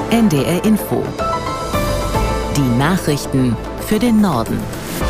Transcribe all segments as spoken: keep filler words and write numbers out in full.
N D R Info. Die Nachrichten für den Norden.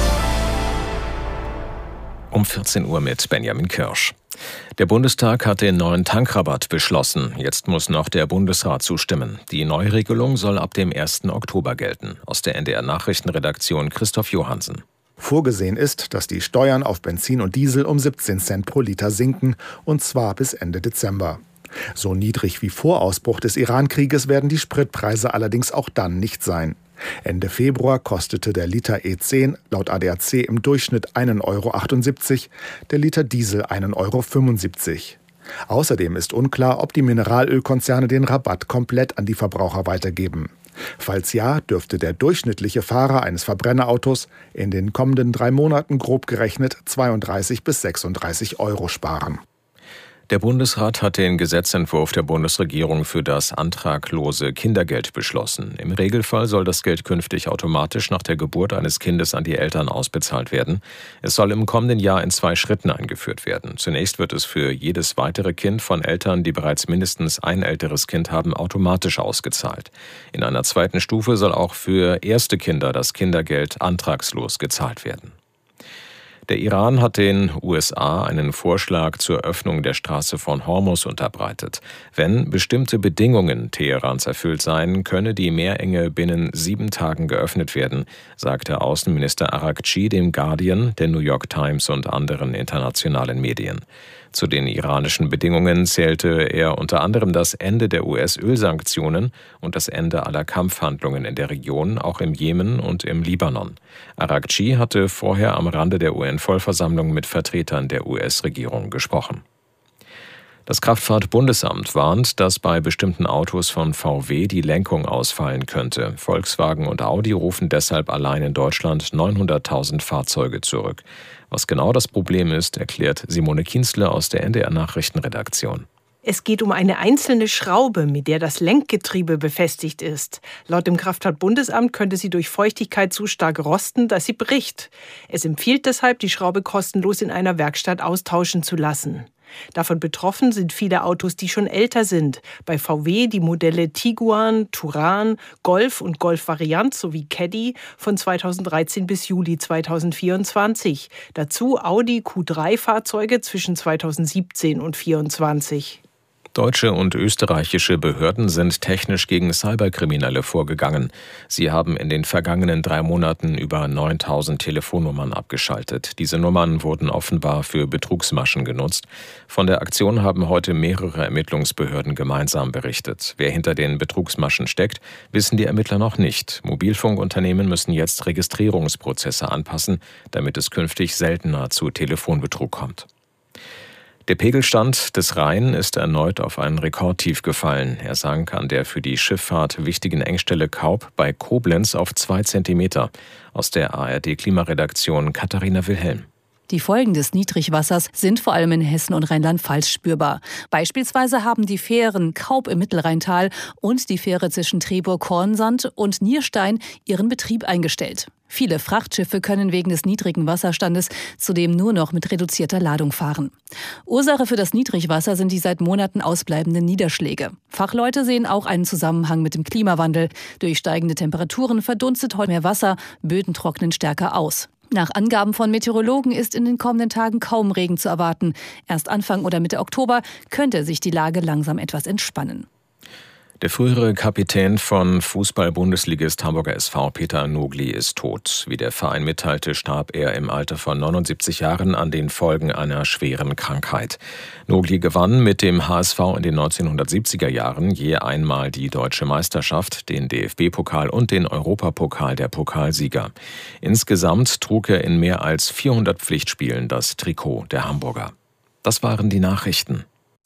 Um vierzehn Uhr mit Benjamin Kirsch. Der Bundestag hat den neuen Tankrabatt beschlossen. Jetzt muss noch der Bundesrat zustimmen. Die Neuregelung soll ab dem ersten Oktober gelten. Aus der N D R-Nachrichtenredaktion Christoph Johansen. Vorgesehen ist, dass die Steuern auf Benzin und Diesel um siebzehn Cent pro Liter sinken, und zwar bis Ende Dezember. So niedrig wie vor Ausbruch des Iran-Krieges werden die Spritpreise allerdings auch dann nicht sein. Ende Februar kostete der Liter E zehn laut A D A C im Durchschnitt einen Euro achtundsiebzig, der Liter Diesel einen Euro fünfundsiebzig. Außerdem ist unklar, ob die Mineralölkonzerne den Rabatt komplett an die Verbraucher weitergeben. Falls ja, dürfte der durchschnittliche Fahrer eines Verbrennerautos in den kommenden drei Monaten grob gerechnet zweiunddreißig bis sechsunddreißig Euro sparen. Der Bundesrat hat den Gesetzentwurf der Bundesregierung für das antraglose Kindergeld beschlossen. Im Regelfall soll das Geld künftig automatisch nach der Geburt eines Kindes an die Eltern ausbezahlt werden. Es soll im kommenden Jahr in zwei Schritten eingeführt werden. Zunächst wird es für jedes weitere Kind von Eltern, die bereits mindestens ein älteres Kind haben, automatisch ausgezahlt. In einer zweiten Stufe soll auch für erste Kinder das Kindergeld antragslos gezahlt werden. Der Iran hat den U S A einen Vorschlag zur Öffnung der Straße von Hormuz unterbreitet. Wenn bestimmte Bedingungen Teherans erfüllt seien, könne die Meerenge binnen sieben Tagen geöffnet werden, sagte Außenminister Araghchi dem Guardian, der New York Times und anderen internationalen Medien. Zu den iranischen Bedingungen zählte er unter anderem das Ende der U S-Ölsanktionen und das Ende aller Kampfhandlungen in der Region, auch im Jemen und im Libanon. Araghchi hatte vorher am Rande der U N-Vollversammlung mit Vertretern der U S-Regierung gesprochen. Das Kraftfahrt-Bundesamt warnt, dass bei bestimmten Autos von V W die Lenkung ausfallen könnte. Volkswagen und Audi rufen deshalb allein in Deutschland neunhunderttausend Fahrzeuge zurück. Was genau das Problem ist, erklärt Simone Kienzle aus der N D R-Nachrichtenredaktion. Es geht um eine einzelne Schraube, mit der das Lenkgetriebe befestigt ist. Laut dem Kraftfahrt-Bundesamt könnte sie durch Feuchtigkeit so stark rosten, dass sie bricht. Es empfiehlt deshalb, die Schraube kostenlos in einer Werkstatt austauschen zu lassen. Davon betroffen sind viele Autos, die schon älter sind. Bei V W die Modelle Tiguan, Touran, Golf und Golf-Variant sowie Caddy von zweitausenddreizehn bis Juli zweitausendvierundzwanzig. Dazu Audi Q drei Fahrzeuge zwischen zweitausendsiebzehn und zweitausendvierundzwanzig. Deutsche und österreichische Behörden sind technisch gegen Cyberkriminelle vorgegangen. Sie haben in den vergangenen drei Monaten über neuntausend Telefonnummern abgeschaltet. Diese Nummern wurden offenbar für Betrugsmaschen genutzt. Von der Aktion haben heute mehrere Ermittlungsbehörden gemeinsam berichtet. Wer hinter den Betrugsmaschen steckt, wissen die Ermittler noch nicht. Mobilfunkunternehmen müssen jetzt Registrierungsprozesse anpassen, damit es künftig seltener zu Telefonbetrug kommt. Der Pegelstand des Rhein ist erneut auf ein Rekordtief gefallen. Er sank an der für die Schifffahrt wichtigen Engstelle Kaub bei Koblenz auf zwei Zentimeter. Aus der A R D-Klimaredaktion Katharina Wilhelm. Die Folgen des Niedrigwassers sind vor allem in Hessen und Rheinland-Pfalz spürbar. Beispielsweise haben die Fähren Kaub im Mittelrheintal und die Fähre zwischen Trebow-Kornsand und Nierstein ihren Betrieb eingestellt. Viele Frachtschiffe können wegen des niedrigen Wasserstandes zudem nur noch mit reduzierter Ladung fahren. Ursache für das Niedrigwasser sind die seit Monaten ausbleibenden Niederschläge. Fachleute sehen auch einen Zusammenhang mit dem Klimawandel. Durch steigende Temperaturen verdunstet heute mehr Wasser, Böden trocknen stärker aus. Nach Angaben von Meteorologen ist in den kommenden Tagen kaum Regen zu erwarten. Erst Anfang oder Mitte Oktober könnte sich die Lage langsam etwas entspannen. Der frühere Kapitän von Fußball-Bundesligist Hamburger S V Peter Nogli ist tot. Wie der Verein mitteilte, starb er im Alter von neunundsiebzig Jahren an den Folgen einer schweren Krankheit. Nogli gewann mit dem H S V in den neunzehnhundertsiebziger Jahren je einmal die Deutsche Meisterschaft, den D F B-Pokal und den Europapokal der Pokalsieger. Insgesamt trug er in mehr als vierhundert Pflichtspielen das Trikot der Hamburger. Das waren die Nachrichten.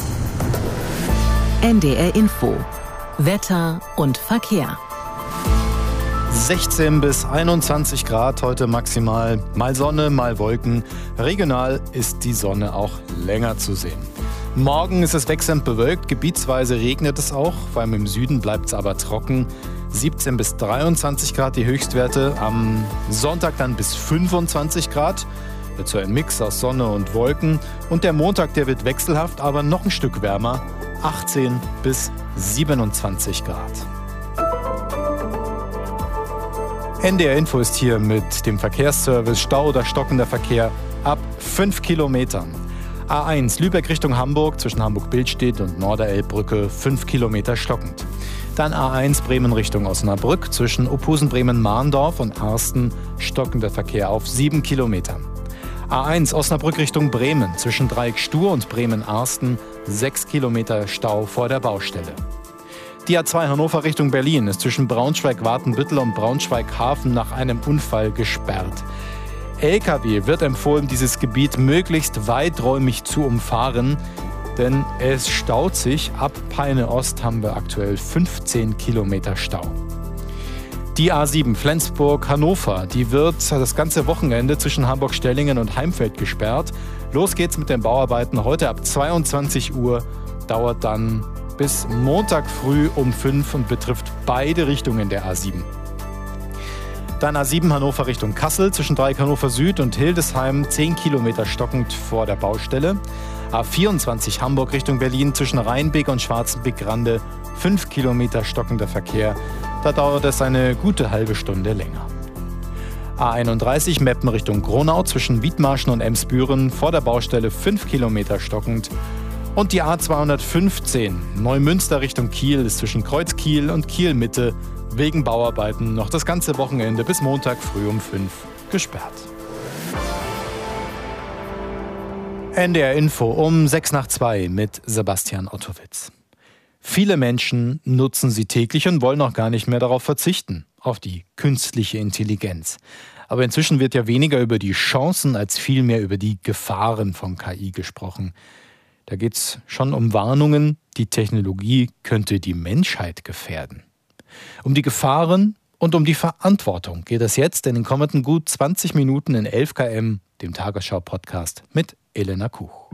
N D R Info. Wetter und Verkehr. sechzehn bis einundzwanzig Grad heute maximal. Mal Sonne, mal Wolken. Regional ist die Sonne auch länger zu sehen. Morgen ist es wechselnd bewölkt. Gebietsweise regnet es auch. Vor allem im Süden bleibt es aber trocken. siebzehn bis dreiundzwanzig Grad die Höchstwerte. Am Sonntag dann bis fünfundzwanzig Grad. Wird so ein Mix aus Sonne und Wolken. Und der Montag, der wird wechselhaft, aber noch ein Stück wärmer. achtzehn bis siebenundzwanzig Grad. N D R Info ist hier mit dem Verkehrsservice. Stau oder stockender Verkehr ab fünf Kilometern. A eins Lübeck Richtung Hamburg zwischen Hamburg-Billstedt und Norderelbbrücke fünf Kilometer stockend. Dann A eins Bremen Richtung Osnabrück zwischen Ophusen-Bremen-Mahndorf und Arsten stockender Verkehr auf sieben Kilometern. A eins Osnabrück Richtung Bremen zwischen Dreieck-Stur und Bremen-Arsten sechs Kilometer Stau vor der Baustelle. Die A zwei Hannover Richtung Berlin ist zwischen Braunschweig-Watenbüttel und Braunschweig-Hafen nach einem Unfall gesperrt. L K W wird empfohlen, dieses Gebiet möglichst weiträumig zu umfahren, denn es staut sich. Ab Peine Ost haben wir aktuell fünfzehn Kilometer Stau. Die A sieben Flensburg-Hannover, die wird das ganze Wochenende zwischen Hamburg-Stellingen und Heimfeld gesperrt. Los geht's mit den Bauarbeiten heute ab zweiundzwanzig Uhr, dauert dann bis Montag früh um fünf und betrifft beide Richtungen der A sieben. Dann A sieben Hannover Richtung Kassel zwischen Dreieck Hannover Süd und Hildesheim zehn Kilometer stockend vor der Baustelle. A vierundzwanzig Hamburg Richtung Berlin zwischen Rheinbeek und Schwarzenbeck-Rande fünf Kilometer stockender Verkehr. Da dauert es eine gute halbe Stunde länger. A einunddreißig Meppen Richtung Gronau zwischen Wiedmarschen und Emsbüren vor der Baustelle fünf Kilometer stockend. Und die A zweihundertfünfzehn Neumünster Richtung Kiel ist zwischen Kreuzkiel und Kiel-Mitte wegen Bauarbeiten noch das ganze Wochenende bis Montag früh um fünf gesperrt. N D R Info um sechs nach zwei mit Sebastian Ottowitz. Viele Menschen nutzen sie täglich und wollen auch gar nicht mehr darauf verzichten, auf die künstliche Intelligenz. Aber inzwischen wird ja weniger über die Chancen als vielmehr über die Gefahren von K I gesprochen. Da geht es schon um Warnungen, die Technologie könnte die Menschheit gefährden. Um die Gefahren und um die Verantwortung geht es jetzt in den kommenden gut zwanzig Minuten in elf Kilometer pro Stunde, dem Tagesschau-Podcast mit Elena Kuch.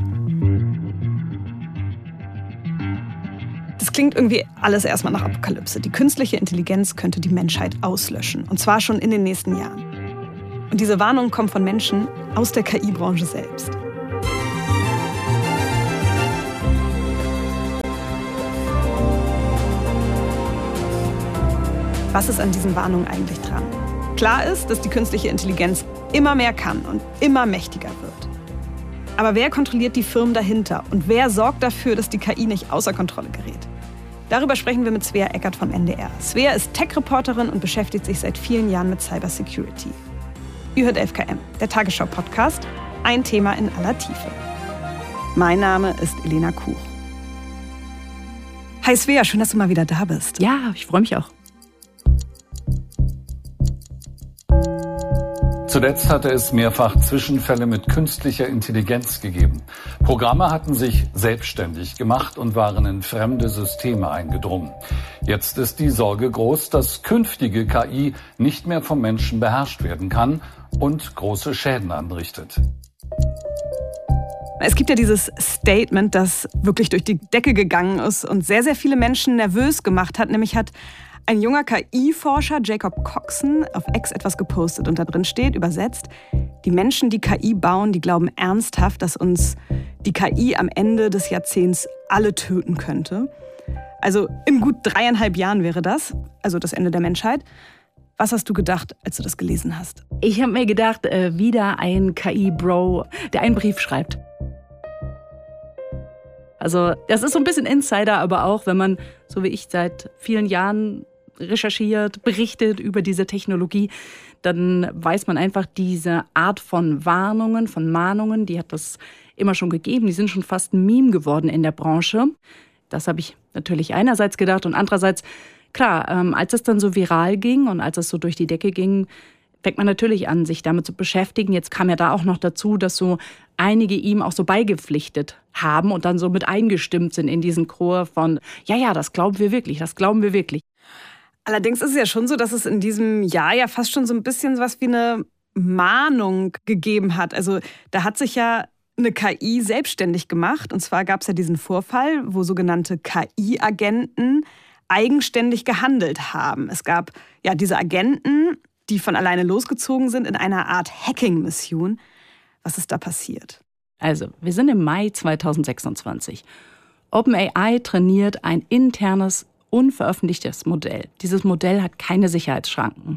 Das klingt irgendwie alles erstmal nach Apokalypse. Die künstliche Intelligenz könnte die Menschheit auslöschen. Und zwar schon in den nächsten Jahren. Und diese Warnungen kommen von Menschen aus der K I-Branche selbst. Was ist an diesen Warnungen eigentlich dran? Klar ist, dass die künstliche Intelligenz immer mehr kann und immer mächtiger wird. Aber wer kontrolliert die Firmen dahinter? Und wer sorgt dafür, dass die K I nicht außer Kontrolle gerät? Darüber sprechen wir mit Svea Eckert vom N D R. Svea ist Tech-Reporterin und beschäftigt sich seit vielen Jahren mit Cybersecurity. Ihr hört elf Kilometer pro Stunde, der Tagesschau-Podcast, ein Thema in aller Tiefe. Mein Name ist Elena Kuch. Hi Svea, schön, dass du mal wieder da bist. Ja, ich freue mich auch. Zuletzt hatte es mehrfach Zwischenfälle mit künstlicher Intelligenz gegeben. Programme hatten sich selbstständig gemacht und waren in fremde Systeme eingedrungen. Jetzt ist die Sorge groß, dass künftige K I nicht mehr vom Menschen beherrscht werden kann und große Schäden anrichtet. Es gibt ja dieses Statement, das wirklich durch die Decke gegangen ist und sehr, sehr viele Menschen nervös gemacht hat. Nämlich hat ein junger K I-Forscher, Jacob Coxon, auf X etwas gepostet und da drin steht, übersetzt: Die Menschen, die K I bauen, die glauben ernsthaft, dass uns die K I am Ende des Jahrzehnts alle töten könnte. Also in gut dreieinhalb Jahren wäre das, also das Ende der Menschheit. Was hast du gedacht, als du das gelesen hast? Ich habe mir gedacht, äh, wieder ein K I-Bro, der einen Brief schreibt. Also das ist so ein bisschen Insider, aber auch, wenn man, so wie ich, seit vielen Jahren recherchiert, berichtet über diese Technologie, dann weiß man einfach, diese Art von Warnungen, von Mahnungen, die hat es immer schon gegeben. Die sind schon fast ein Meme geworden in der Branche. Das habe ich natürlich einerseits gedacht und andererseits, klar, ähm, als es dann so viral ging und als es so durch die Decke ging, fängt man natürlich an, sich damit zu beschäftigen. Jetzt kam ja da auch noch dazu, dass so einige ihm auch so beigepflichtet haben und dann so mit eingestimmt sind in diesen Chor von, ja, ja, das glauben wir wirklich, das glauben wir wirklich. Allerdings ist es ja schon so, dass es in diesem Jahr ja fast schon so ein bisschen was wie eine Mahnung gegeben hat. Also da hat sich ja eine K I selbstständig gemacht. Und zwar gab es ja diesen Vorfall, wo sogenannte K I-Agenten eigenständig gehandelt haben. Es gab ja diese Agenten, die von alleine losgezogen sind in einer Art Hacking-Mission. Was ist da passiert? Also, wir sind im Mai zweitausendsechsundzwanzig. OpenAI trainiert ein internes, unveröffentlichtes Modell. Dieses Modell hat keine Sicherheitsschranken.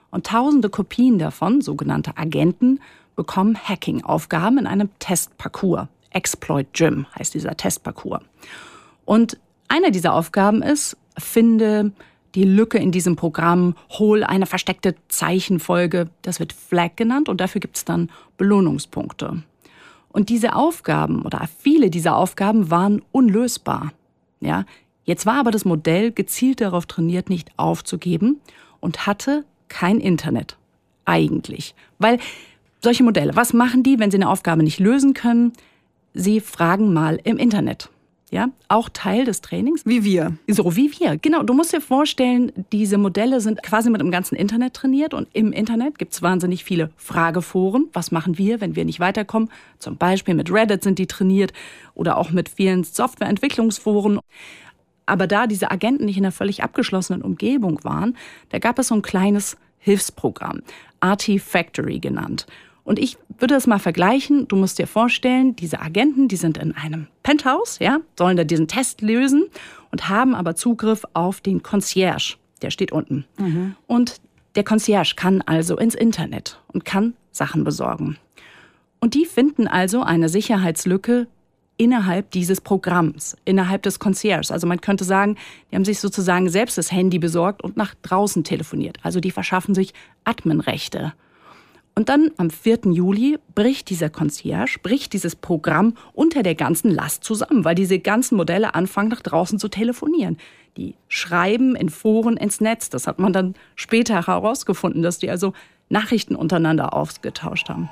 Und tausende Kopien davon, sogenannte Agenten, bekommen Hacking-Aufgaben in einem Testparcours. Exploit Gym heißt dieser Testparcours. Und eine dieser Aufgaben ist, finde die Lücke in diesem Programm, hol eine versteckte Zeichenfolge. Das wird Flag genannt und dafür gibt es dann Belohnungspunkte. Und diese Aufgaben oder viele dieser Aufgaben waren unlösbar. Ja, jetzt war aber das Modell gezielt darauf trainiert, nicht aufzugeben und hatte kein Internet. Eigentlich. Weil solche Modelle, was machen die, wenn sie eine Aufgabe nicht lösen können? Sie fragen mal im Internet. Ja, auch Teil des Trainings. Wie wir. So wie wir. Genau, du musst dir vorstellen, diese Modelle sind quasi mit dem ganzen Internet trainiert und im Internet gibt es wahnsinnig viele Frageforen. Was machen wir, wenn wir nicht weiterkommen? Zum Beispiel mit Reddit sind die trainiert oder auch mit vielen Softwareentwicklungsforen. Aber da diese Agenten nicht in einer völlig abgeschlossenen Umgebung waren, da gab es so ein kleines Hilfsprogramm, Artifactory genannt. Und ich würde das mal vergleichen. Du musst dir vorstellen, diese Agenten, die sind in einem Penthouse, ja, sollen da diesen Test lösen und haben aber Zugriff auf den Concierge. Der steht unten. Mhm. Und der Concierge kann also ins Internet und kann Sachen besorgen. Und die finden also eine Sicherheitslücke innerhalb dieses Programms, innerhalb des Concierges. Also man könnte sagen, die haben sich sozusagen selbst das Handy besorgt und nach draußen telefoniert. Also die verschaffen sich Adminrechte. Und dann am vierten Juli bricht dieser Concierge, bricht dieses Programm unter der ganzen Last zusammen, weil diese ganzen Modelle anfangen, nach draußen zu telefonieren. Die schreiben in Foren ins Netz. Das hat man dann später herausgefunden, dass die also Nachrichten untereinander ausgetauscht haben.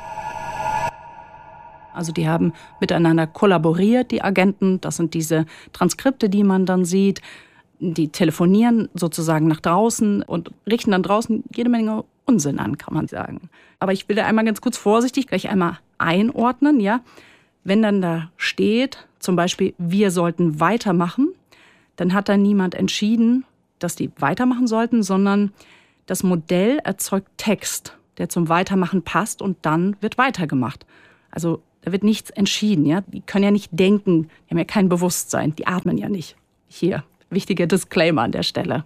Also die haben miteinander kollaboriert, die Agenten. Das sind diese Transkripte, die man dann sieht. Die telefonieren sozusagen nach draußen und richten dann draußen jede Menge Unsinn an, kann man sagen. Aber ich will da einmal ganz kurz vorsichtig gleich einmal einordnen, ja. Wenn dann da steht, zum Beispiel, wir sollten weitermachen, dann hat da niemand entschieden, dass die weitermachen sollten, sondern das Modell erzeugt Text, der zum Weitermachen passt und dann wird weitergemacht. Also da wird nichts entschieden, ja. Die können ja nicht denken, die haben ja kein Bewusstsein, die atmen ja nicht. Hier, wichtiger Disclaimer an der Stelle.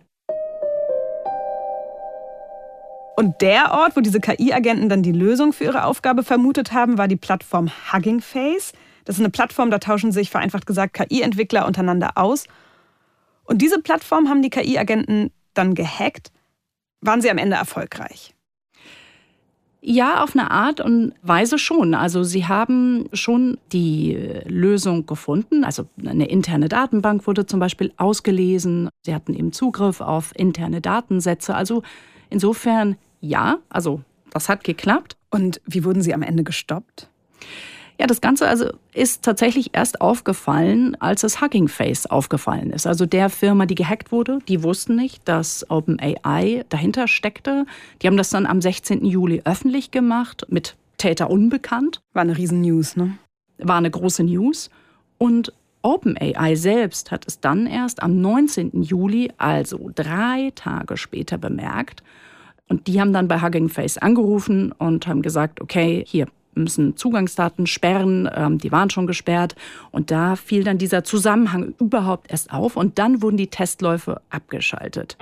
Und der Ort, wo diese K I-Agenten dann die Lösung für ihre Aufgabe vermutet haben, war die Plattform Hugging Face. Das ist eine Plattform, da tauschen sich vereinfacht gesagt K I-Entwickler untereinander aus. Und diese Plattform haben die K I-Agenten dann gehackt. Waren sie am Ende erfolgreich? Ja, auf eine Art und Weise schon. Also sie haben schon die Lösung gefunden. Also eine interne Datenbank wurde zum Beispiel ausgelesen. Sie hatten eben Zugriff auf interne Datensätze. Also insofern ja, also das hat geklappt. Und wie wurden sie am Ende gestoppt? Ja, das Ganze also ist tatsächlich erst aufgefallen, als das Hugging Face aufgefallen ist. Also der Firma, die gehackt wurde, die wussten nicht, dass OpenAI dahinter steckte. Die haben das dann am sechzehnten Juli öffentlich gemacht, mit Täter unbekannt. War eine Riesen-News, ne? War eine große News. Und OpenAI selbst hat es dann erst am neunzehnten Juli, also drei Tage später, bemerkt. Und die haben dann bei Hugging Face angerufen und haben gesagt, okay, hier müssen Zugangsdaten sperren, ähm, die waren schon gesperrt. Und da fiel dann dieser Zusammenhang überhaupt erst auf. Und dann wurden die Testläufe abgeschaltet.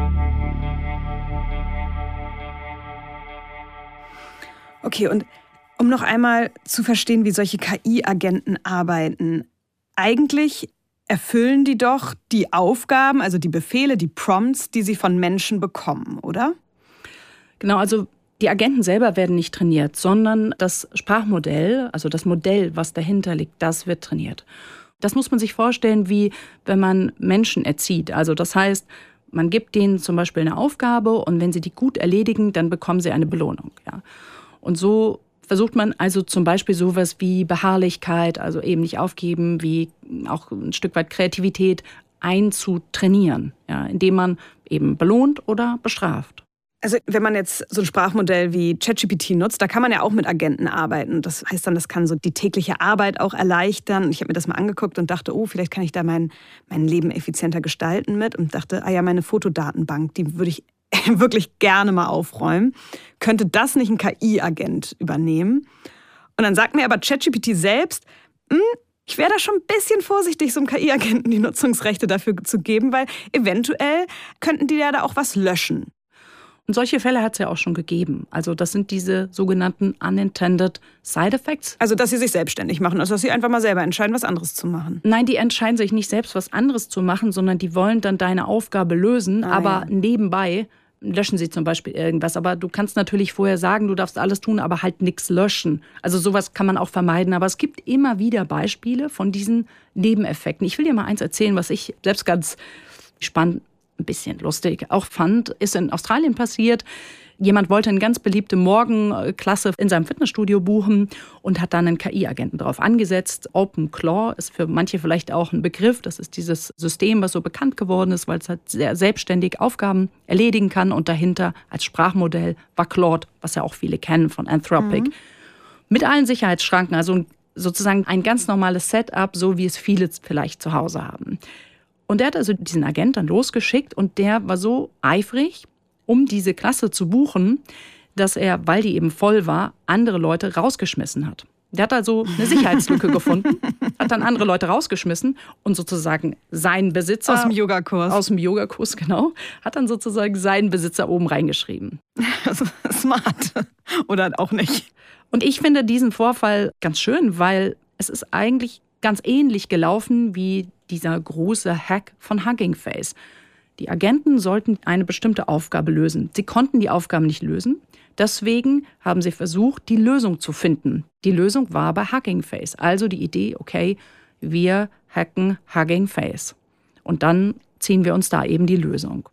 Okay, und um noch einmal zu verstehen, wie solche K I-Agenten arbeiten. Eigentlich erfüllen die doch die Aufgaben, also die Befehle, die Prompts, die sie von Menschen bekommen, oder? Genau, also die Agenten selber werden nicht trainiert, sondern das Sprachmodell, also das Modell, was dahinter liegt, das wird trainiert. Das muss man sich vorstellen, wie wenn man Menschen erzieht. Also das heißt, man gibt denen zum Beispiel eine Aufgabe und wenn sie die gut erledigen, dann bekommen sie eine Belohnung. Ja. Und so versucht man also zum Beispiel sowas wie Beharrlichkeit, also eben nicht aufgeben, wie auch ein Stück weit Kreativität einzutrainieren, ja, indem man eben belohnt oder bestraft. Also wenn man jetzt so ein Sprachmodell wie ChatGPT nutzt, da kann man ja auch mit Agenten arbeiten. Das heißt dann, das kann so die tägliche Arbeit auch erleichtern. Ich habe mir das mal angeguckt und dachte, oh, vielleicht kann ich da mein, mein Leben effizienter gestalten mit. Und dachte, ah ja, meine Fotodatenbank, die würde ich wirklich gerne mal aufräumen. Könnte das nicht ein K I-Agent übernehmen? Und dann sagt mir aber ChatGPT selbst, ich wäre da schon ein bisschen vorsichtig, so einem K I-Agenten die Nutzungsrechte dafür zu geben, weil eventuell könnten die ja da auch was löschen. Und solche Fälle hat es ja auch schon gegeben. Also das sind diese sogenannten unintended side effects. Also dass sie sich selbstständig machen, also dass sie einfach mal selber entscheiden, was anderes zu machen. Nein, die entscheiden sich nicht selbst, was anderes zu machen, sondern die wollen dann deine Aufgabe lösen, ah, aber ja. nebenbei löschen sie zum Beispiel irgendwas. Aber du kannst natürlich vorher sagen, du darfst alles tun, aber halt nichts löschen. Also sowas kann man auch vermeiden. Aber es gibt immer wieder Beispiele von diesen Nebeneffekten. Ich will dir mal eins erzählen, was ich selbst ganz spannend, ein bisschen lustig auch fand, ist in Australien passiert. Jemand wollte eine ganz beliebte Morgenklasse in seinem Fitnessstudio buchen und hat dann einen K I-Agenten drauf angesetzt. OpenClaw ist für manche vielleicht auch ein Begriff. Das ist dieses System, was so bekannt geworden ist, weil es halt sehr selbstständig Aufgaben erledigen kann. Und dahinter als Sprachmodell war Claude, was ja auch viele kennen von Anthropic. Mhm. Mit allen Sicherheitsschranken, also sozusagen ein ganz normales Setup, so wie es viele vielleicht zu Hause haben. Und der hat also diesen Agent dann losgeschickt und der war so eifrig, um diese Klasse zu buchen, dass er, weil die eben voll war, andere Leute rausgeschmissen hat. Der hat also eine Sicherheitslücke gefunden, hat dann andere Leute rausgeschmissen und sozusagen seinen Besitzer... Aus dem Yogakurs. Aus dem Yogakurs, genau. Hat dann sozusagen seinen Besitzer oben reingeschrieben. Smart. Oder auch nicht. Und ich finde diesen Vorfall ganz schön, weil es ist eigentlich ganz ähnlich gelaufen wie dieser große Hack von Hugging Face. Die Agenten sollten eine bestimmte Aufgabe lösen. Sie konnten die Aufgabe nicht lösen. Deswegen haben sie versucht, die Lösung zu finden. Die Lösung war bei Hugging Face. Also die Idee, okay, wir hacken Hugging Face. Und dann ziehen wir uns da eben die Lösung.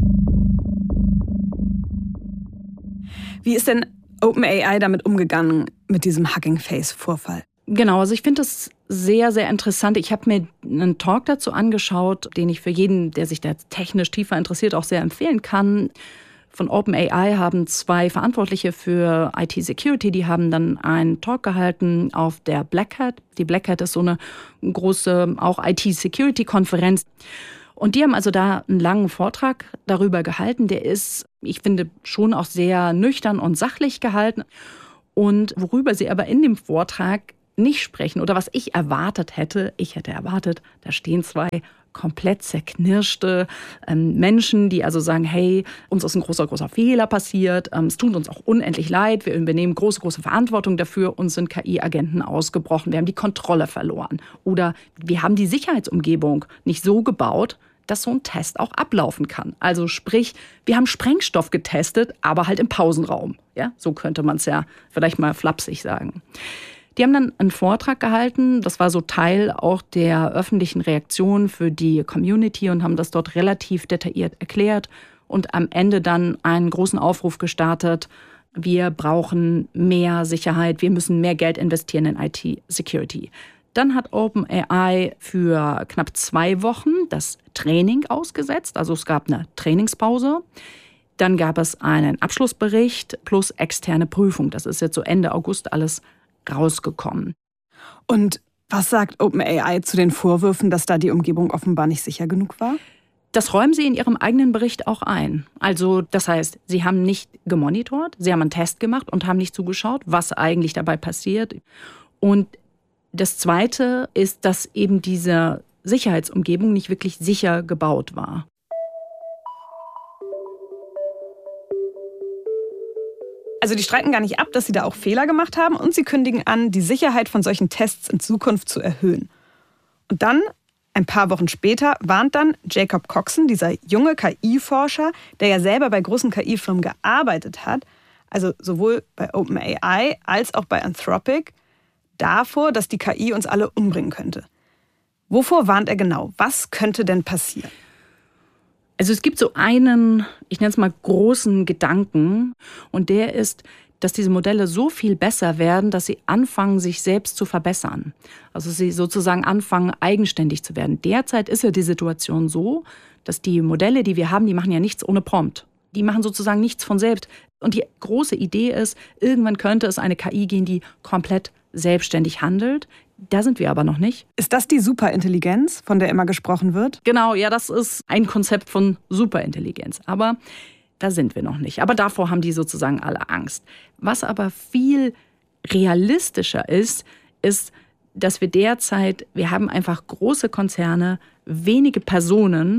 Wie ist denn OpenAI damit umgegangen mit diesem Hugging Face-Vorfall? Genau, also ich finde das sehr, sehr interessant. Ich habe mir einen Talk dazu angeschaut, den ich für jeden, der sich da technisch tiefer interessiert, auch sehr empfehlen kann. Von OpenAI haben zwei Verantwortliche für I T-Security, die haben dann einen Talk gehalten auf der Black Hat. Die Black Hat ist so eine große auch I T-Security-Konferenz. Und die haben also da einen langen Vortrag darüber gehalten. Der ist, ich finde, schon auch sehr nüchtern und sachlich gehalten. Und worüber sie aber in dem Vortrag nicht sprechen oder was ich erwartet hätte, ich hätte erwartet, da stehen zwei komplett zerknirschte ähm, Menschen, die also sagen, hey, uns ist ein großer, großer Fehler passiert, ähm, es tut uns auch unendlich leid, wir übernehmen große, große Verantwortung dafür, uns sind K I-Agenten ausgebrochen, wir haben die Kontrolle verloren oder wir haben die Sicherheitsumgebung nicht so gebaut, dass so ein Test auch ablaufen kann. Also sprich, wir haben Sprengstoff getestet, aber halt im Pausenraum. Ja, so könnte man es ja vielleicht mal flapsig sagen. Die haben dann einen Vortrag gehalten, das war so Teil auch der öffentlichen Reaktion für die Community und haben das dort relativ detailliert erklärt und am Ende dann einen großen Aufruf gestartet, wir brauchen mehr Sicherheit, wir müssen mehr Geld investieren in I T-Security. Dann hat OpenAI für knapp zwei Wochen das Training ausgesetzt, also es gab eine Trainingspause. Dann gab es einen Abschlussbericht plus externe Prüfung, das ist jetzt so Ende August alles rausgekommen. Und was sagt OpenAI zu den Vorwürfen, dass da die Umgebung offenbar nicht sicher genug war? Das räumen sie in ihrem eigenen Bericht auch ein. Also das heißt, sie haben nicht gemonitort, sie haben einen Test gemacht und haben nicht zugeschaut, was eigentlich dabei passiert. Und das Zweite ist, dass eben diese Sicherheitsumgebung nicht wirklich sicher gebaut war. Also die streiten gar nicht ab, dass sie da auch Fehler gemacht haben und sie kündigen an, die Sicherheit von solchen Tests in Zukunft zu erhöhen. Und dann, ein paar Wochen später, warnt dann Jacob Coxon, dieser junge K I-Forscher, der ja selber bei großen K I-Firmen gearbeitet hat, also sowohl bei OpenAI als auch bei Anthropic, davor, dass die K I uns alle umbringen könnte. Wovor warnt er genau? Was könnte denn passieren? Also es gibt so einen, ich nenne es mal großen Gedanken und der ist, dass diese Modelle so viel besser werden, dass sie anfangen, sich selbst zu verbessern. Also sie sozusagen anfangen, eigenständig zu werden. Derzeit ist ja die Situation so, dass die Modelle, die wir haben, die machen ja nichts ohne Prompt. Die machen sozusagen nichts von selbst. Und die große Idee ist, irgendwann könnte es eine K I geben, die komplett selbstständig handelt. Da sind wir aber noch nicht. Ist das die Superintelligenz, von der immer gesprochen wird? Genau, ja, das ist ein Konzept von Superintelligenz. Aber da sind wir noch nicht. Aber davor haben die sozusagen alle Angst. Was aber viel realistischer ist, ist, dass wir derzeit, wir haben einfach große Konzerne, wenige Personen,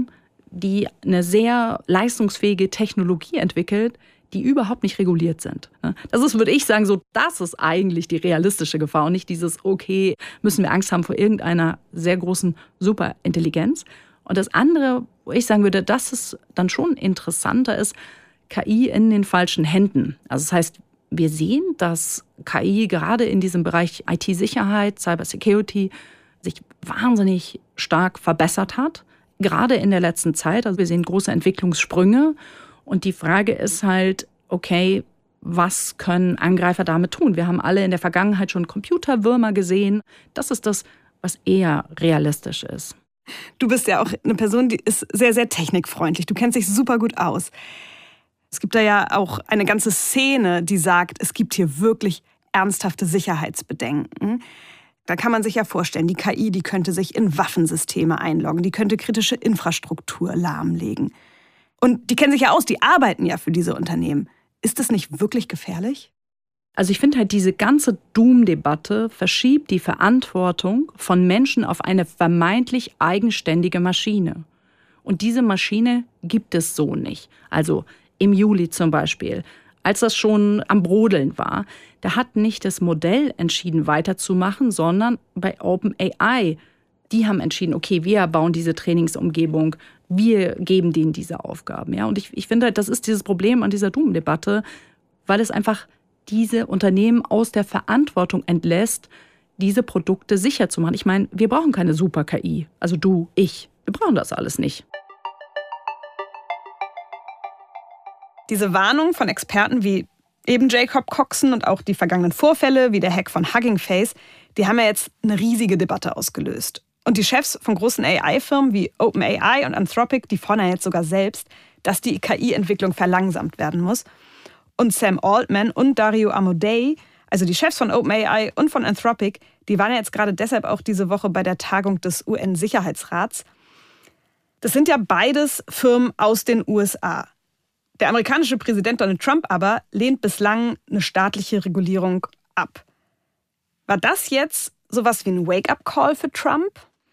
die eine sehr leistungsfähige Technologie entwickelt, die überhaupt nicht reguliert sind. Das ist, würde ich sagen, so, das ist eigentlich die realistische Gefahr und nicht dieses, okay, müssen wir Angst haben vor irgendeiner sehr großen Superintelligenz. Und das andere, wo ich sagen würde, dass es dann schon interessanter ist, K I in den falschen Händen. Also das heißt, wir sehen, dass K I gerade in diesem Bereich I T-Sicherheit, Cybersecurity sich wahnsinnig stark verbessert hat, gerade in der letzten Zeit. Also wir sehen große Entwicklungssprünge. Und die Frage ist halt, okay, was können Angreifer damit tun? Wir haben alle in der Vergangenheit schon Computerwürmer gesehen. Das ist das, was eher realistisch ist. Du bist ja auch eine Person, die ist sehr, sehr technikfreundlich. Du kennst dich super gut aus. Es gibt da ja auch eine ganze Szene, die sagt, es gibt hier wirklich ernsthafte Sicherheitsbedenken. Da kann man sich ja vorstellen, die K I, die könnte sich in Waffensysteme einloggen, die könnte kritische Infrastruktur lahmlegen. Und die kennen sich ja aus, die arbeiten ja für diese Unternehmen. Ist das nicht wirklich gefährlich? Also ich finde halt, diese ganze Doom-Debatte verschiebt die Verantwortung von Menschen auf eine vermeintlich eigenständige Maschine. Und diese Maschine gibt es so nicht. Also im Juli zum Beispiel, als das schon am Brodeln war, da hat nicht das Modell entschieden, weiterzumachen, sondern bei OpenAI. Die haben entschieden, okay, wir bauen diese Trainingsumgebung, wir geben denen diese Aufgaben. Ja? Und ich, ich finde, das ist dieses Problem an dieser Doom-Debatte, weil es einfach diese Unternehmen aus der Verantwortung entlässt, diese Produkte sicher zu machen. Ich meine, wir brauchen keine Super-K I. Also du, ich. Wir brauchen das alles nicht. Diese Warnung von Experten wie eben Jacob Coxon und auch die vergangenen Vorfälle wie der Hack von Hugging Face, die haben ja jetzt eine riesige Debatte ausgelöst. Und die Chefs von großen A I-Firmen wie OpenAI und Anthropic, die fordern jetzt sogar selbst, dass die K I-Entwicklung verlangsamt werden muss. Und Sam Altman und Dario Amodei, also die Chefs von OpenAI und von Anthropic, die waren ja jetzt gerade deshalb auch diese Woche bei der Tagung des U N-Sicherheitsrats. Das sind ja beides Firmen aus den U S A. Der amerikanische Präsident Donald Trump aber lehnt bislang eine staatliche Regulierung ab. War das jetzt sowas wie ein Wake-up-Call für Trump?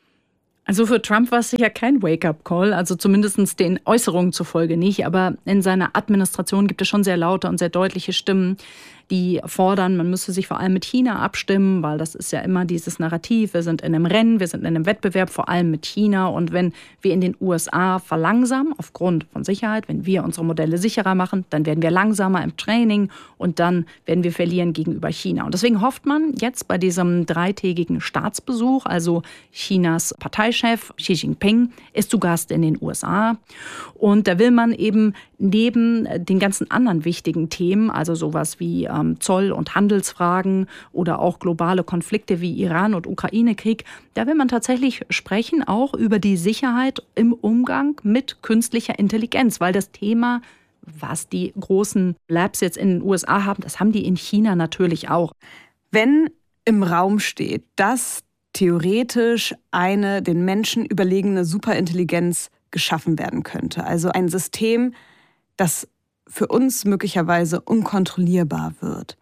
Also für Trump war es sicher kein Wake-up-Call, also zumindest den Äußerungen zufolge nicht. Aber in seiner Administration gibt es schon sehr laute und sehr deutliche Stimmen, die fordern, man müsse sich vor allem mit China abstimmen, weil das ist ja immer dieses Narrativ, wir sind in einem Rennen, wir sind in einem Wettbewerb, vor allem mit China. Und wenn wir in den U S A verlangsamen, aufgrund von Sicherheit, wenn wir unsere Modelle sicherer machen, dann werden wir langsamer im Training und dann werden wir verlieren gegenüber China. Und deswegen hofft man jetzt bei diesem dreitägigen Staatsbesuch, also Chinas Parteichef Xi Jinping ist zu Gast in den U S A. Und da will man eben neben den ganzen anderen wichtigen Themen, also sowas wie ähm, Zoll- und Handelsfragen oder auch globale Konflikte wie Iran- und Ukraine-Krieg, da will man tatsächlich sprechen auch über die Sicherheit im Umgang mit künstlicher Intelligenz, weil das Thema, was die großen Labs jetzt in den U S A haben, das haben die in China natürlich auch. Wenn im Raum steht, dass theoretisch eine den Menschen überlegene Superintelligenz geschaffen werden könnte, also ein System, das für uns möglicherweise unkontrollierbar wird,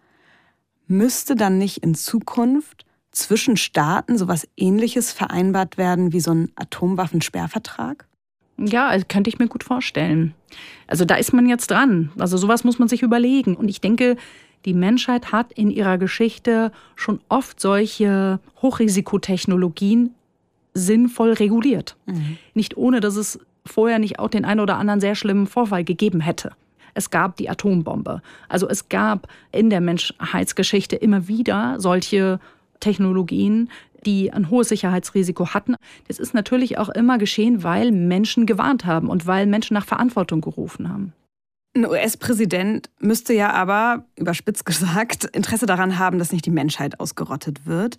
müsste dann nicht in Zukunft zwischen Staaten sowas Ähnliches vereinbart werden wie so ein Atomwaffensperrvertrag? Ja, also könnte ich mir gut vorstellen. Also da ist man jetzt dran. Also sowas muss man sich überlegen. Und ich denke, die Menschheit hat in ihrer Geschichte schon oft solche Hochrisikotechnologien sinnvoll reguliert. Mhm. Nicht ohne, dass es vorher nicht auch den einen oder anderen sehr schlimmen Vorfall gegeben hätte. Es gab die Atombombe. Also es gab in der Menschheitsgeschichte immer wieder solche Technologien, die ein hohes Sicherheitsrisiko hatten. Das ist natürlich auch immer geschehen, weil Menschen gewarnt haben und weil Menschen nach Verantwortung gerufen haben. Ein U S-Präsident müsste ja aber, überspitzt gesagt, Interesse daran haben, dass nicht die Menschheit ausgerottet wird.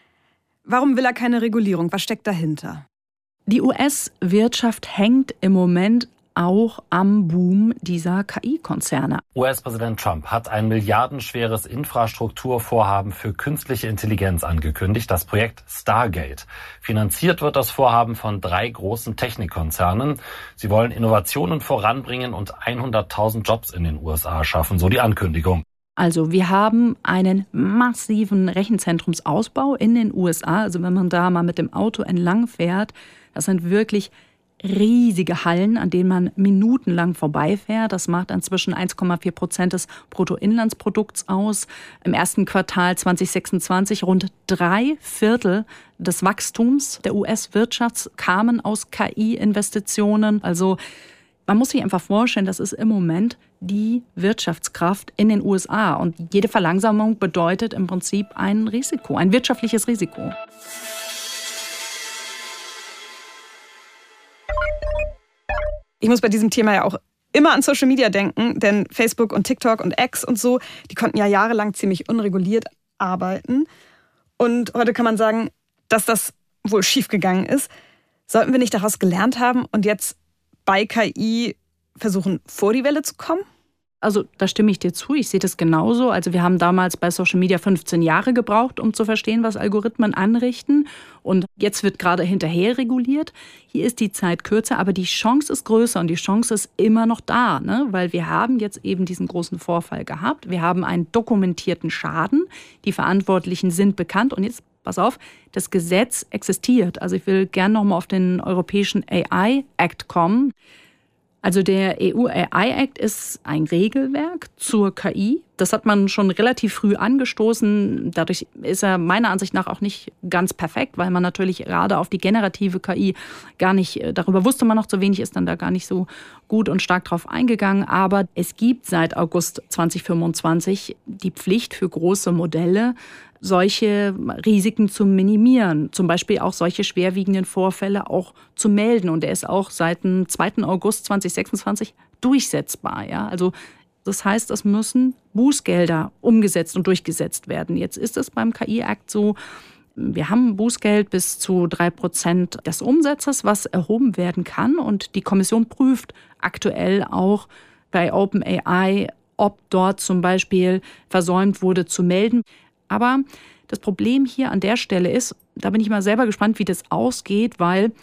Warum will er keine Regulierung? Was steckt dahinter? Die U S-Wirtschaft hängt im Moment auch am Boom dieser K I-Konzerne. U S-Präsident Trump hat ein milliardenschweres Infrastrukturvorhaben für künstliche Intelligenz angekündigt, das Projekt Stargate. Finanziert wird das Vorhaben von drei großen Technikkonzernen. Sie wollen Innovationen voranbringen und hunderttausend Jobs in den U S A schaffen, so die Ankündigung. Also wir haben einen massiven Rechenzentrumsausbau in den U S A. Also wenn man da mal mit dem Auto entlang fährt, das sind wirklich riesige Hallen, an denen man minutenlang vorbeifährt. Das macht inzwischen eins Komma vier Prozent des Bruttoinlandsprodukts aus. Im ersten Quartal zwanzig sechsundzwanzig rund drei Viertel des Wachstums der U S-Wirtschaft kamen aus K I-Investitionen. Also man muss sich einfach vorstellen, das ist im Moment die Wirtschaftskraft in den U S A. Und jede Verlangsamung bedeutet im Prinzip ein Risiko, ein wirtschaftliches Risiko. Ich muss bei diesem Thema ja auch immer an Social Media denken, denn Facebook und TikTok und X und so, die konnten ja jahrelang ziemlich unreguliert arbeiten. Und heute kann man sagen, dass das wohl schiefgegangen ist. Sollten wir nicht daraus gelernt haben und jetzt bei K I versuchen, vor die Welle zu kommen? Also da stimme ich dir zu, ich sehe das genauso. Also wir haben damals bei Social Media fünfzehn Jahre gebraucht, um zu verstehen, was Algorithmen anrichten. Und jetzt wird gerade hinterher reguliert. Hier ist die Zeit kürzer, aber die Chance ist größer und die Chance ist immer noch da, ne? Weil wir haben jetzt eben diesen großen Vorfall gehabt. Wir haben einen dokumentierten Schaden. Die Verantwortlichen sind bekannt und jetzt, pass auf, das Gesetz existiert. Also ich will gerne noch mal auf den Europäischen A I-Act kommen. Also der E U-A I-Act ist ein Regelwerk zur K I. Das hat man schon relativ früh angestoßen. Dadurch ist er meiner Ansicht nach auch nicht ganz perfekt, weil man natürlich gerade auf die generative K I gar nicht, darüber wusste man noch zu wenig, ist dann da gar nicht so gut und stark drauf eingegangen. Aber es gibt seit August zwanzig fünfundzwanzig die Pflicht für große Modelle, solche Risiken zu minimieren, zum Beispiel auch solche schwerwiegenden Vorfälle auch zu melden. Und er ist auch seit dem zweiten August zwanzig sechsundzwanzig durchsetzbar. Ja? Also das heißt, es müssen Bußgelder umgesetzt und durchgesetzt werden. Jetzt ist es beim K I-Act so, wir haben ein Bußgeld bis zu drei Prozent des Umsatzes, was erhoben werden kann. Und die Kommission prüft aktuell auch bei OpenAI, ob dort zum Beispiel versäumt wurde zu melden. Aber das Problem hier an der Stelle ist, da bin ich mal selber gespannt, wie das ausgeht, weil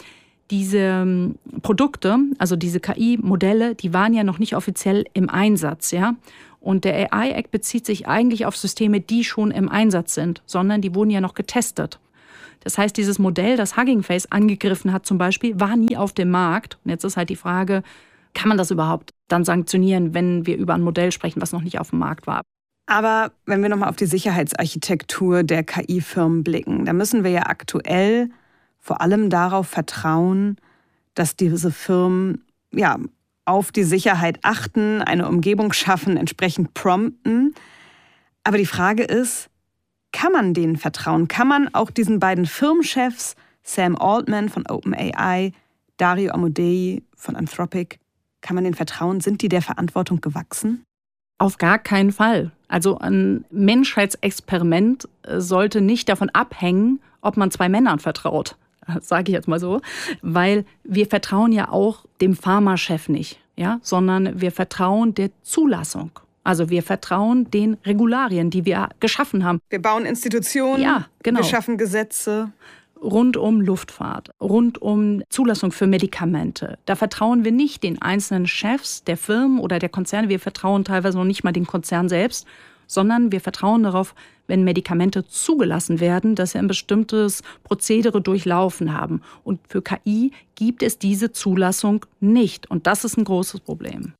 diese Produkte, also diese K I-Modelle, die waren ja noch nicht offiziell im Einsatz, ja. Und der A I-Act bezieht sich eigentlich auf Systeme, die schon im Einsatz sind, sondern die wurden ja noch getestet. Das heißt, dieses Modell, das Hugging Face angegriffen hat zum Beispiel, war nie auf dem Markt. Und jetzt ist halt die Frage, kann man das überhaupt dann sanktionieren, wenn wir über ein Modell sprechen, was noch nicht auf dem Markt war? Aber wenn wir nochmal auf die Sicherheitsarchitektur der K I-Firmen blicken, da müssen wir ja aktuell vor allem darauf vertrauen, dass diese Firmen ja, auf die Sicherheit achten, eine Umgebung schaffen, entsprechend prompten. Aber die Frage ist, kann man denen vertrauen? Kann man auch diesen beiden Firmenchefs, Sam Altman von OpenAI, Dario Amodei von Anthropic, kann man denen vertrauen? Sind die der Verantwortung gewachsen? Auf gar keinen Fall. Also ein Menschheitsexperiment sollte nicht davon abhängen, ob man zwei Männern vertraut, sage ich jetzt mal so, weil wir vertrauen ja auch dem Pharmachef nicht, ja, sondern wir vertrauen der Zulassung. Also wir vertrauen den Regularien, die wir geschaffen haben. Wir bauen Institutionen, ja, genau. Wir schaffen Gesetze. Rund um Luftfahrt, rund um Zulassung für Medikamente. Da vertrauen wir nicht den einzelnen Chefs der Firmen oder der Konzerne. Wir vertrauen teilweise noch nicht mal den Konzern selbst, sondern wir vertrauen darauf, wenn Medikamente zugelassen werden, dass sie ein bestimmtes Prozedere durchlaufen haben. Und für K I gibt es diese Zulassung nicht. Und das ist ein großes Problem.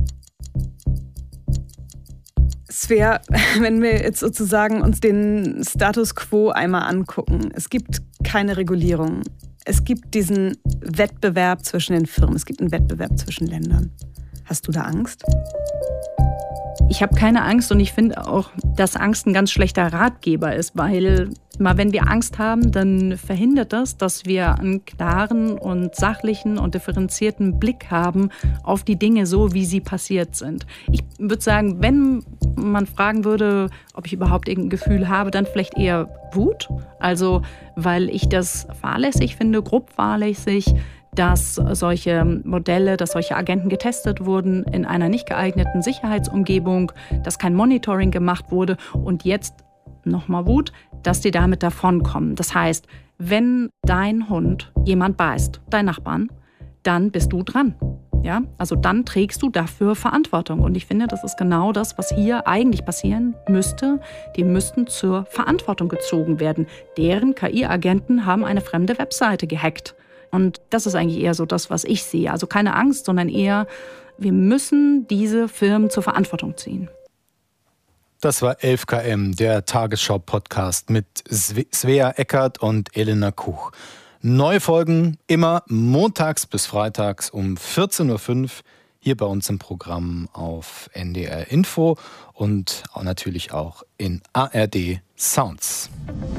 Svea, wenn wir jetzt sozusagen uns den Status quo einmal angucken. Es gibt keine Regulierung. Es gibt diesen Wettbewerb zwischen den Firmen. Es gibt einen Wettbewerb zwischen Ländern. Hast du da Angst? Ich habe keine Angst und ich finde auch, dass Angst ein ganz schlechter Ratgeber ist, weil immer wenn wir Angst haben, dann verhindert das, dass wir einen klaren und sachlichen und differenzierten Blick haben auf die Dinge so, wie sie passiert sind. Ich würde sagen, wenn man fragen würde, ob ich überhaupt irgendein Gefühl habe, dann vielleicht eher Wut. Also, weil ich das fahrlässig finde, grob fahrlässig, dass solche Modelle, dass solche Agenten getestet wurden in einer nicht geeigneten Sicherheitsumgebung, dass kein Monitoring gemacht wurde und jetzt nochmal Wut, dass die damit davonkommen. Das heißt, wenn dein Hund jemand beißt, dein Nachbarn, dann bist du dran. Ja? Also dann trägst du dafür Verantwortung. Und ich finde, das ist genau das, was hier eigentlich passieren müsste. Die müssten zur Verantwortung gezogen werden. Deren K I-Agenten haben eine fremde Webseite gehackt. Und das ist eigentlich eher so das, was ich sehe. Also keine Angst, sondern eher, wir müssen diese Firmen zur Verantwortung ziehen. Das war elf Kilometer, der Tagesschau-Podcast mit Svea Eckert und Elena Kuch. Neue Folgen immer montags bis freitags um vierzehn Uhr fünf hier bei uns im Programm auf N D R Info und auch natürlich auch in A R D Sounds.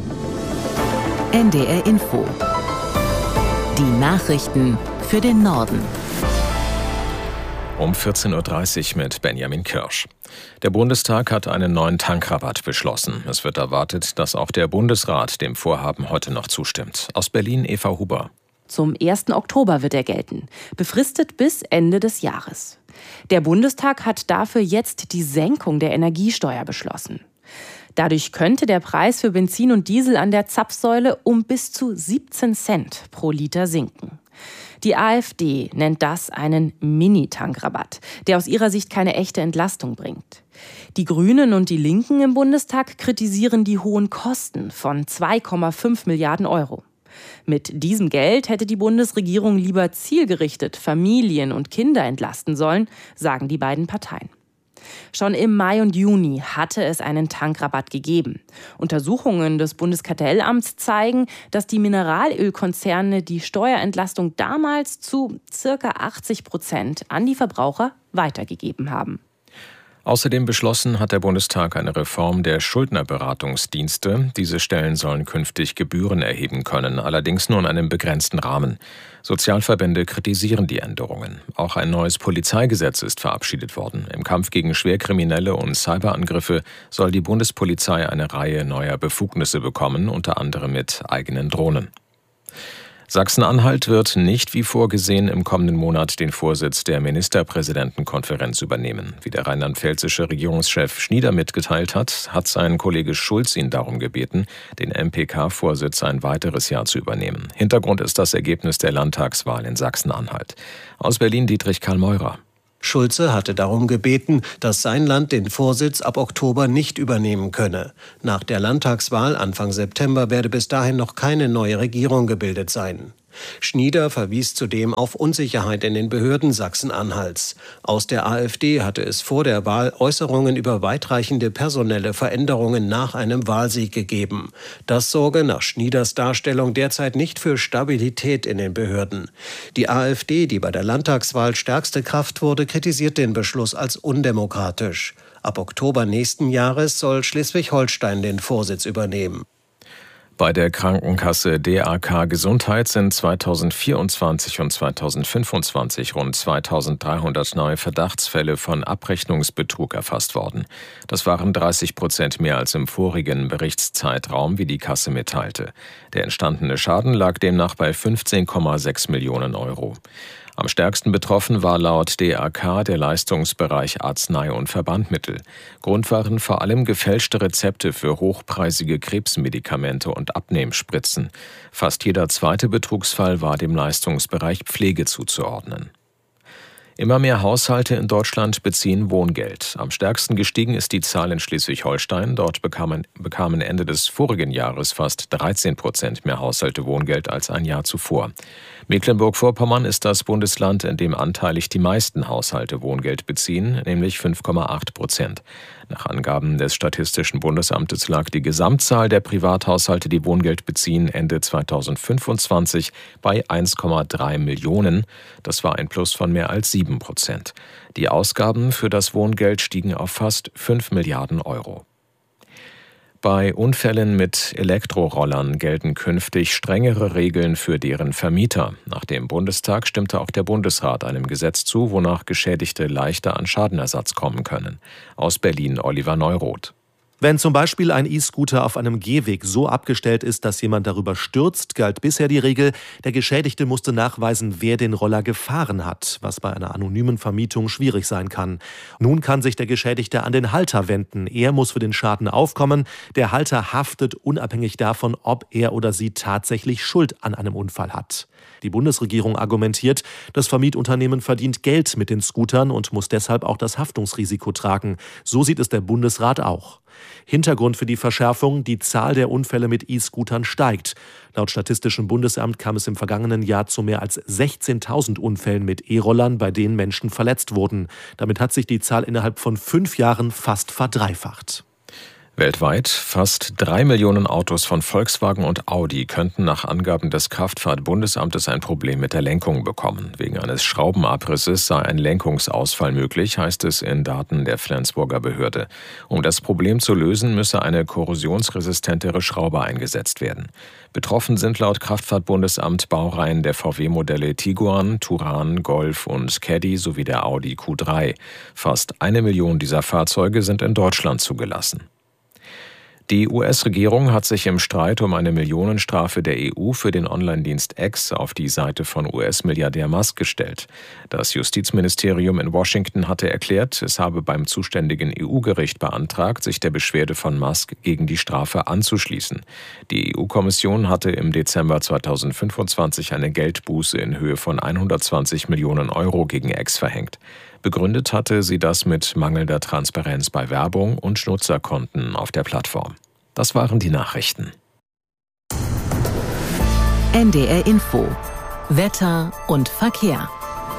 N D R Info. Die Nachrichten für den Norden. Um vierzehn Uhr dreißig mit Benjamin Kirsch. Der Bundestag hat einen neuen Tankrabatt beschlossen. Es wird erwartet, dass auch der Bundesrat dem Vorhaben heute noch zustimmt. Aus Berlin Eva Huber. Zum ersten Oktober wird er gelten, befristet bis Ende des Jahres. Der Bundestag hat dafür jetzt die Senkung der Energiesteuer beschlossen. Dadurch könnte der Preis für Benzin und Diesel an der Zapfsäule um bis zu siebzehn Cent pro Liter sinken. Die AfD nennt das einen Mini-Tankrabatt, der aus ihrer Sicht keine echte Entlastung bringt. Die Grünen und die Linken im Bundestag kritisieren die hohen Kosten von zwei Komma fünf Milliarden Euro. Mit diesem Geld hätte die Bundesregierung lieber zielgerichtet Familien und Kinder entlasten sollen, sagen die beiden Parteien. Schon im Mai und Juni hatte es einen Tankrabatt gegeben. Untersuchungen des Bundeskartellamts zeigen, dass die Mineralölkonzerne die Steuerentlastung damals zu ca. achtzig Prozent an die Verbraucher weitergegeben haben. Außerdem beschlossen hat der Bundestag eine Reform der Schuldnerberatungsdienste. Diese Stellen sollen künftig Gebühren erheben können, allerdings nur in einem begrenzten Rahmen. Sozialverbände kritisieren die Änderungen. Auch ein neues Polizeigesetz ist verabschiedet worden. Im Kampf gegen Schwerkriminelle und Cyberangriffe soll die Bundespolizei eine Reihe neuer Befugnisse bekommen, unter anderem mit eigenen Drohnen. Sachsen-Anhalt wird nicht wie vorgesehen im kommenden Monat den Vorsitz der Ministerpräsidentenkonferenz übernehmen. Wie der rheinland-pfälzische Regierungschef Schnieder mitgeteilt hat, hat sein Kollege Schulz ihn darum gebeten, den M P K-Vorsitz ein weiteres Jahr zu übernehmen. Hintergrund ist das Ergebnis der Landtagswahl in Sachsen-Anhalt. Aus Berlin Dietrich Karl Meurer. Schulze hatte darum gebeten, dass sein Land den Vorsitz ab Oktober nicht übernehmen könne. Nach der Landtagswahl Anfang September werde bis dahin noch keine neue Regierung gebildet sein. Schnieder verwies zudem auf Unsicherheit in den Behörden Sachsen-Anhalts. Aus der AfD hatte es vor der Wahl Äußerungen über weitreichende personelle Veränderungen nach einem Wahlsieg gegeben. Das sorge nach Schnieders Darstellung derzeit nicht für Stabilität in den Behörden. Die AfD, die bei der Landtagswahl stärkste Kraft wurde, kritisiert den Beschluss als undemokratisch. Ab Oktober nächsten Jahres soll Schleswig-Holstein den Vorsitz übernehmen. Bei der Krankenkasse D A K Gesundheit sind zweitausendvierundzwanzig und zweitausendfünfundzwanzig rund zweitausenddreihundert neue Verdachtsfälle von Abrechnungsbetrug erfasst worden. Das waren dreißig Prozent mehr als im vorigen Berichtszeitraum, wie die Kasse mitteilte. Der entstandene Schaden lag demnach bei fünfzehn Komma sechs Millionen Euro. Am stärksten betroffen war laut D A K der Leistungsbereich Arznei- und Verbandmittel. Grund waren vor allem gefälschte Rezepte für hochpreisige Krebsmedikamente und Abnehmspritzen. Fast jeder zweite Betrugsfall war dem Leistungsbereich Pflege zuzuordnen. Immer mehr Haushalte in Deutschland beziehen Wohngeld. Am stärksten gestiegen ist die Zahl in Schleswig-Holstein. Dort bekamen, bekamen Ende des vorigen Jahres fast dreizehn Prozent mehr Haushalte Wohngeld als ein Jahr zuvor. Mecklenburg-Vorpommern ist das Bundesland, in dem anteilig die meisten Haushalte Wohngeld beziehen, nämlich fünf Komma acht Prozent. Nach Angaben des Statistischen Bundesamtes lag die Gesamtzahl der Privathaushalte, die Wohngeld beziehen, Ende zweitausendfünfundzwanzig bei eins Komma drei Millionen. Das war ein Plus von mehr als sieben Prozent. Die Ausgaben für das Wohngeld stiegen auf fast fünf Milliarden Euro. Bei Unfällen mit Elektrorollern gelten künftig strengere Regeln für deren Vermieter. Nach dem Bundestag stimmte auch der Bundesrat einem Gesetz zu, wonach Geschädigte leichter an Schadenersatz kommen können. Aus Berlin Oliver Neuroth. Wenn zum Beispiel ein E-Scooter auf einem Gehweg so abgestellt ist, dass jemand darüber stürzt, galt bisher die Regel, der Geschädigte musste nachweisen, wer den Roller gefahren hat, was bei einer anonymen Vermietung schwierig sein kann. Nun kann sich der Geschädigte an den Halter wenden. Er muss für den Schaden aufkommen. Der Halter haftet unabhängig davon, ob er oder sie tatsächlich Schuld an einem Unfall hat. Die Bundesregierung argumentiert, das Vermietunternehmen verdient Geld mit den Scootern und muss deshalb auch das Haftungsrisiko tragen. So sieht es der Bundesrat auch. Hintergrund für die Verschärfung: die Zahl der Unfälle mit E-Scootern steigt. Laut Statistischem Bundesamt kam es im vergangenen Jahr zu mehr als sechzehntausend Unfällen mit E-Rollern, bei denen Menschen verletzt wurden. Damit hat sich die Zahl innerhalb von fünf Jahren fast verdreifacht. Weltweit fast drei Millionen Autos von Volkswagen und Audi könnten nach Angaben des Kraftfahrtbundesamtes ein Problem mit der Lenkung bekommen. Wegen eines Schraubenabrisses sei ein Lenkungsausfall möglich, heißt es in Daten der Flensburger Behörde. Um das Problem zu lösen, müsse eine korrosionsresistentere Schraube eingesetzt werden. Betroffen sind laut Kraftfahrtbundesamt Baureihen der V W-Modelle Tiguan, Touran, Golf und Caddy sowie der Audi Q drei. Fast eine Million dieser Fahrzeuge sind in Deutschland zugelassen. Die U S-Regierung hat sich im Streit um eine Millionenstrafe der E U für den Online-Dienst X auf die Seite von U S-Milliardär Musk gestellt. Das Justizministerium in Washington hatte erklärt, es habe beim zuständigen E U-Gericht beantragt, sich der Beschwerde von Musk gegen die Strafe anzuschließen. Die E U-Kommission hatte im Dezember zweitausendfünfundzwanzig eine Geldbuße in Höhe von hundertzwanzig Millionen Euro gegen X verhängt. Begründet hatte sie das mit mangelnder Transparenz bei Werbung und Nutzerkonten auf der Plattform. Das waren die Nachrichten. N D R Info. Wetter und Verkehr.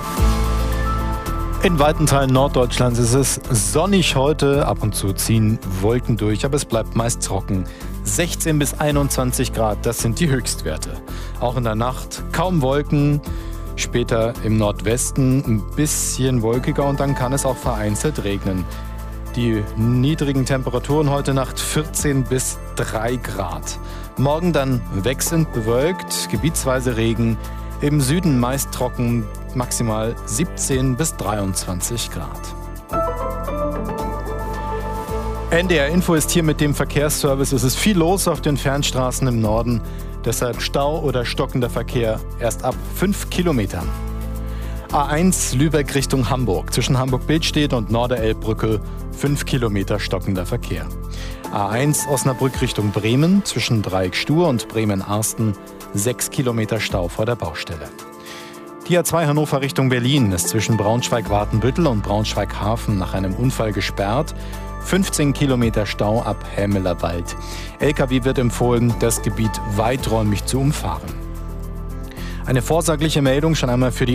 In weiten Teilen Norddeutschlands ist es sonnig heute. Ab und zu ziehen Wolken durch, aber es bleibt meist trocken. sechzehn bis einundzwanzig Grad, das sind die Höchstwerte. Auch in der Nacht kaum Wolken. Später im Nordwesten ein bisschen wolkiger und dann kann es auch vereinzelt regnen. Die niedrigen Temperaturen heute Nacht vierzehn bis drei Grad. Morgen dann wechselnd bewölkt, gebietsweise Regen. Im Süden meist trocken, maximal siebzehn bis dreiundzwanzig Grad. N D R Info ist hier mit dem Verkehrsservice. Es ist viel los auf den Fernstraßen im Norden. Deshalb Stau oder stockender Verkehr erst ab fünf Kilometern. A eins Lübeck Richtung Hamburg. Zwischen Hamburg-Bildstedt und Norderelbbrücke fünf Kilometer stockender Verkehr. A eins Osnabrück Richtung Bremen. Zwischen Dreieck-Stur und Bremen-Arsten sechs Kilometer Stau vor der Baustelle. Die A zwei Hannover Richtung Berlin ist zwischen Braunschweig-Watenbüttel und Braunschweig-Hafen nach einem Unfall gesperrt. fünfzehn Kilometer Stau ab Hämelerwald. L K W wird empfohlen, das Gebiet weiträumig zu umfahren. Eine vorsorgliche Meldung schon einmal für die